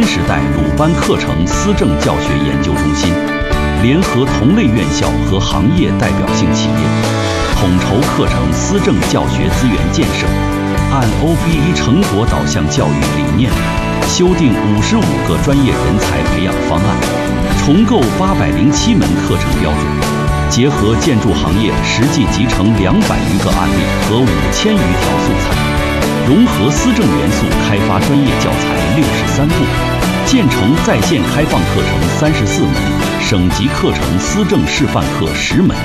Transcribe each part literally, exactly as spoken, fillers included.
时代鲁班课程思政教学研究中心，联合同类院校和行业代表性企业，统筹课程思政教学资源建设，按 O B E 成果导向教育理念，修订五十五个专业人才培养方案，重构八百零七门课程标准，结合建筑行业实际集成两百余个案例和五千余条素材，融合思政元素开发专业教材六十三部，建成在线开放课程三十四门，省级课程思政示范课十门。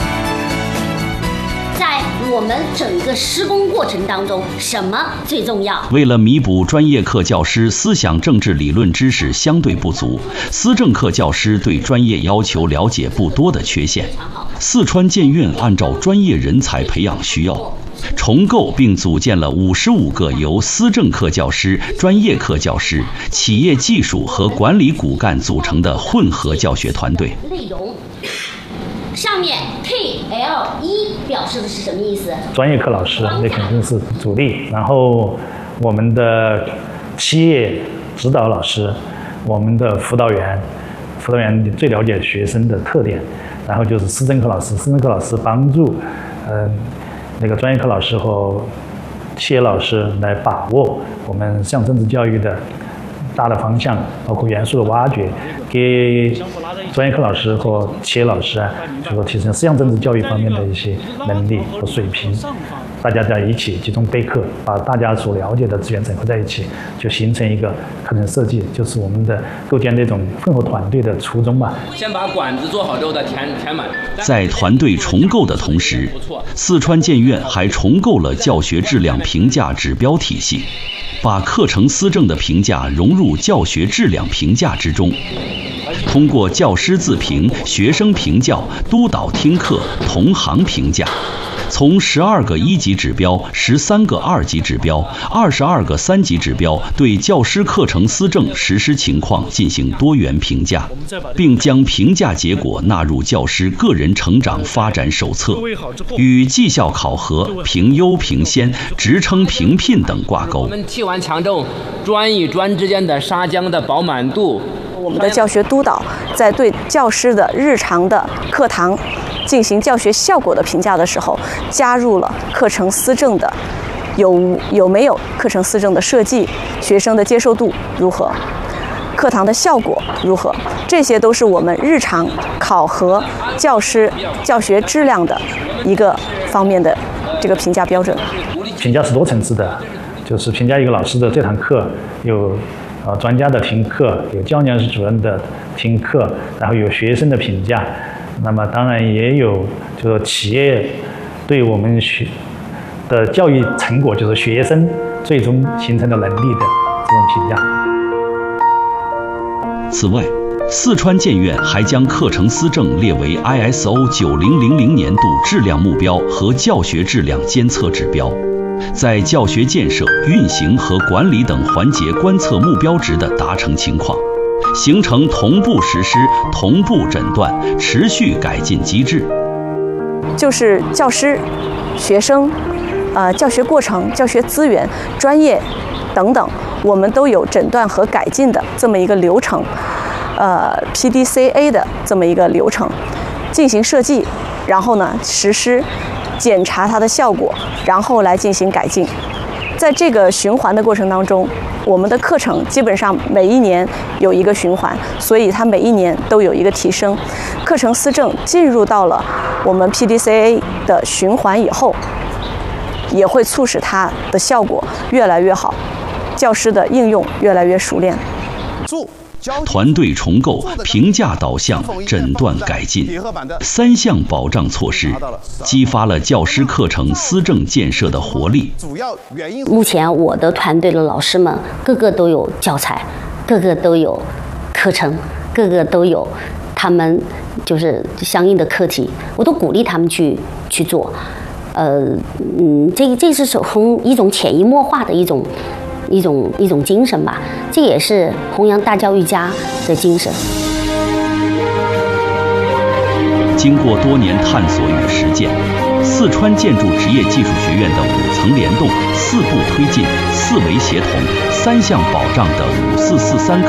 我们整个施工过程当中，什么最重要？ 为了弥补专业课教师思想政治理论知识相对不足，思政课教师对专业要求了解不多的缺陷，四川建院按照专业人才培养需要，重构并组建了五十五个由思政课教师、专业课教师、企业技术和管理骨干组成的混合教学团队。 内容上面 K L 一 表示的是什么意思？ 专业课老师那肯定是主力，然后我们的企业指导老师，我们的辅导员，辅导员最了解学生的特点，然后就是思政课老师，思政课老师帮助呃那个专业课老师和企业老师来把握我们思想政治教育的大的方向，包括元素的挖掘，给专业课老师和企业老师啊，就说提升思想政治教育方面的一些能力和水平。大家在一起集中备课，把大家所了解的资源整合在一起，就形成一个课程设计，就是我们的构建这种混合团队的初衷吧。 先把管子做好之后再填填满。 在团队重构的同时，四川建院还重构了教学质量评价指标体系，把课程思政的评价融入教学质量评价之中。通过教师自评、学生评教、督导听课、同行评价，从十二个一级指标、十三个二级指标、二十二个三级指标，对教师课程思政实施情况进行多元评价，并将评价结果纳入教师个人成长发展手册，与绩效考核、评优评先、职称评聘等挂钩。 我们踢完强重专与专之间的砂浆的饱满度。 我们的教学督导在对教师的日常的课堂进行教学效果的评价的时候，加入了课程思政的有有没有课程思政的设计，学生的接受度如何，课堂的效果如何，这些都是我们日常考核教师教学质量的一个方面的这个评价标准。 评价是多层次的，就是评价一个老师的这堂课有呃，专家的听课，有教研室主任的听课，然后有学生的评价，那么当然也有就是企业对我们学的教育成果，就是学生最终形成的能力的这种评价。 此外，四川建院还将课程思政列为 I S O 九零零零年度质量目标和教学质量监测指标。在教学建设、运行和管理等环节观测目标值的达成情况，形成同步实施、同步诊断、持续改进机制。 就是教师、学生、呃教学过程、教学资源、专业等等，我们都有诊断和改进的这么一个流程，呃 P D C A 的这么一个流程，进行设计，然后呢实施。检查它的效果，然后来进行改进。在这个循环的过程当中，我们的课程基本上每一年有一个循环，所以它每一年都有一个提升。课程思政进入到了我们 P D C A 的循环以后，也会促使它的效果越来越好，教师的应用越来越熟练。 团队重构、评价导向、诊断改进三项保障措施，激发了教师课程思政建设的活力。 目前我的团队的老师们个个都有教材，个个都有课程，个个都有他们就是相应的课题，我都鼓励他们去去做。呃，嗯，这这是从一种潜移默化的一种。一种一种精神吧，这也是弘扬大教育家的精神。 经过多年探索与实践，四川建筑职业技术学院的五层联动、四步推进、四维协同、三项保障的五四四三课